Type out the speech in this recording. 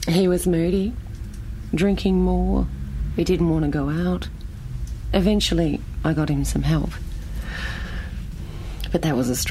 He was moody, drinking more. He didn't want to go out. Eventually, I got him some help. But that was a